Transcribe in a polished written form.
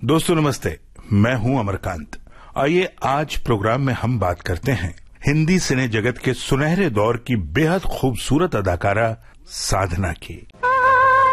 दोस्तों नमस्ते, मैं हूं अमरकांत। आइए आज प्रोग्राम में हम बात करते हैं हिंदी सिने जगत के सुनहरे दौर की बेहद खूबसूरत अदाकारा साधना की।